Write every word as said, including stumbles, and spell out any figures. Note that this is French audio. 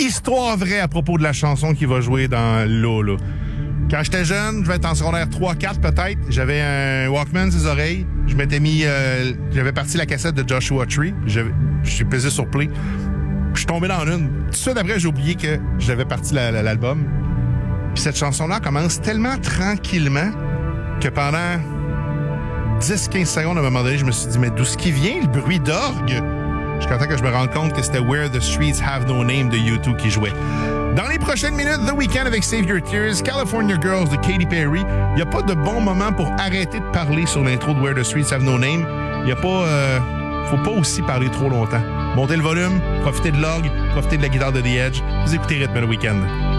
Histoire vraie à propos de la chanson qui va jouer dans l'eau, là. Quand j'étais jeune, je vais être en secondaire trois quatre peut-être, j'avais un Walkman sur les oreilles. Je m'étais mis... Euh, j'avais parti la cassette de Joshua Tree. Je, je suis pesé sur play. Je suis tombé dans l'une. Tout de suite après, j'ai oublié que j'avais parti la, la, l'album. Puis cette chanson-là commence tellement tranquillement que pendant dix quinze secondes, à un moment donné, je me suis dit, mais d'où ce qui vient, le bruit d'orgue? Je suis content que je me rende compte que c'était Where the Streets Have No Name de U deux qui jouait. Dans les prochaines minutes, The Weeknd avec Save Your Tears, California Girls de Katy Perry. Il n'y a pas de bon moment pour arrêter de parler sur l'intro de Where the Streets Have No Name. Il n'y a pas... Euh, faut pas aussi parler trop longtemps. Montez le volume, profitez de l'orgue, profitez de la guitare de The Edge. Vous écoutez Rythme le Week-end.